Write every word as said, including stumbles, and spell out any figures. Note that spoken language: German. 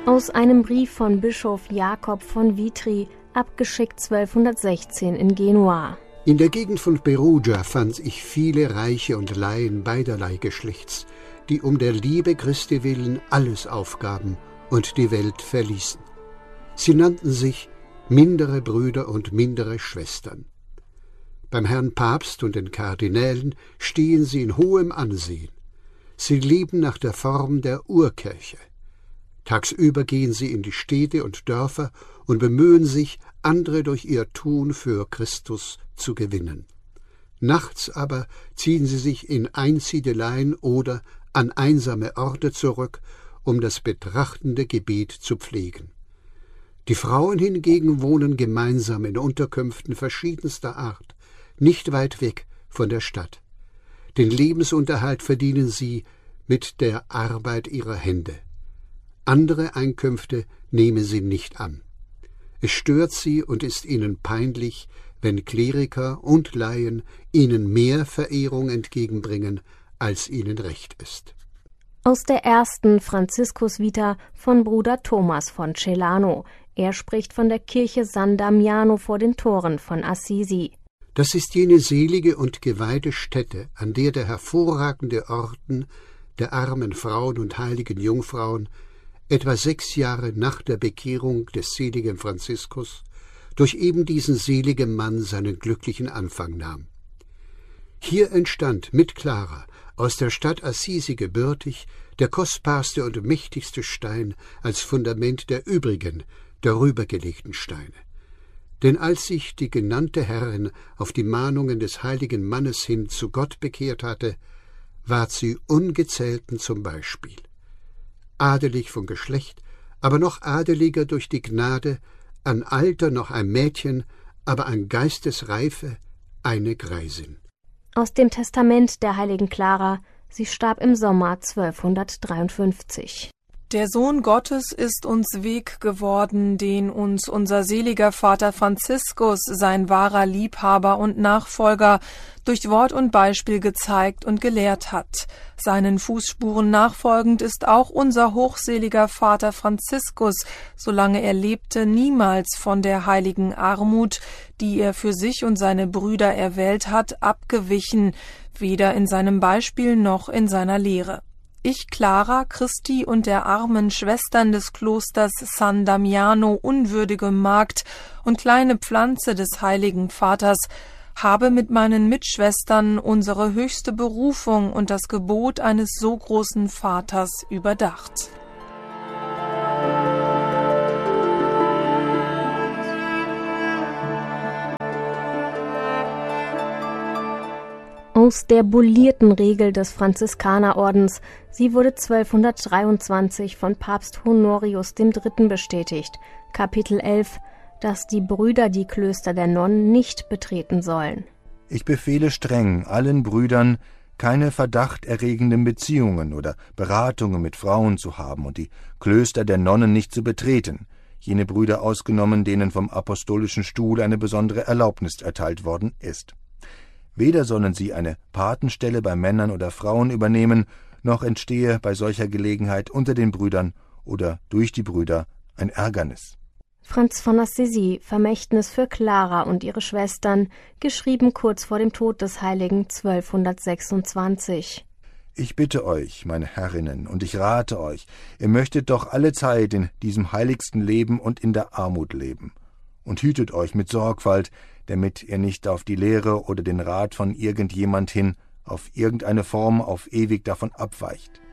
Aus einem Brief von Bischof Jakob von Vitry, abgeschickt zwölfhundertsechzehn in Genua. In der Gegend von Perugia fand ich viele Reiche und Laien beiderlei Geschlechts, die um der Liebe Christi willen alles aufgaben und die Welt verließen. Sie nannten sich mindere Brüder und mindere Schwestern. Beim Herrn Papst und den Kardinälen stehen sie in hohem Ansehen. Sie leben nach der Form der Urkirche. Tagsüber gehen sie in die Städte und Dörfer und bemühen sich, andere durch ihr Tun für Christus zu gewinnen. Nachts aber ziehen sie sich in Einsiedeleien oder an einsame Orte zurück, um das betrachtende Gebet zu pflegen. Die Frauen hingegen wohnen gemeinsam in Unterkünften verschiedenster Art, nicht weit weg von der Stadt. Den Lebensunterhalt verdienen sie mit der Arbeit ihrer Hände. Andere Einkünfte nehmen sie nicht an. Es stört sie und ist ihnen peinlich, wenn Kleriker und Laien ihnen mehr Verehrung entgegenbringen, als ihnen recht ist. Aus der ersten Franziskus-Vita von Bruder Thomas von Celano. Er spricht von der Kirche San Damiano vor den Toren von Assisi. Das ist jene selige und geweihte Stätte, an der der hervorragende Orden der armen Frauen und heiligen Jungfrauen etwa sechs Jahre nach der Bekehrung des seligen Franziskus durch eben diesen seligen Mann seinen glücklichen Anfang nahm. Hier entstand mit Clara, aus der Stadt Assisi gebürtig, der kostbarste und mächtigste Stein als Fundament der übrigen, darübergelegten Steine. Denn als sich die genannte Herrin auf die Mahnungen des heiligen Mannes hin zu Gott bekehrt hatte, ward sie Ungezählten zum Beispiel. Adelig von Geschlecht, aber noch adeliger durch die Gnade, an Alter noch ein Mädchen, aber an Geistesreife eine Greisin. Aus dem Testament der heiligen Clara, sie starb im Sommer zwölfhundertdreiundfünfzig. Der Sohn Gottes ist uns Weg geworden, den uns unser seliger Vater Franziskus, sein wahrer Liebhaber und Nachfolger, durch Wort und Beispiel gezeigt und gelehrt hat. Seinen Fußspuren nachfolgend ist auch unser hochseliger Vater Franziskus, solange er lebte, niemals von der heiligen Armut, die er für sich und seine Brüder erwählt hat, abgewichen, weder in seinem Beispiel noch in seiner Lehre. Ich, Clara, Christi und der armen Schwestern des Klosters San Damiano, unwürdige Magd und kleine Pflanze des heiligen Vaters, habe mit meinen Mitschwestern unsere höchste Berufung und das Gebot eines so großen Vaters überdacht. Aus der bullierten Regel des Franziskanerordens, sie wurde zwölfhundertdreiundzwanzig von Papst Honorius der Dritte bestätigt, Kapitel elf, dass die Brüder die Klöster der Nonnen nicht betreten sollen. Ich befehle streng allen Brüdern, keine verdachterregenden Beziehungen oder Beratungen mit Frauen zu haben und die Klöster der Nonnen nicht zu betreten, jene Brüder ausgenommen, denen vom Apostolischen Stuhl eine besondere Erlaubnis erteilt worden ist. Weder sollen sie eine Patenstelle bei Männern oder Frauen übernehmen, noch entstehe bei solcher Gelegenheit unter den Brüdern oder durch die Brüder ein Ärgernis. Franz von Assisi, Vermächtnis für Clara und ihre Schwestern, geschrieben kurz vor dem Tod des Heiligen zwölfhundertsechsundzwanzig. Ich bitte euch, meine Herrinnen, und ich rate euch, ihr möchtet doch alle Zeit in diesem heiligsten Leben und in der Armut leben. Und hütet euch mit Sorgfalt, damit ihr nicht auf die Lehre oder den Rat von irgendjemand hin, auf irgendeine Form auf ewig davon abweicht.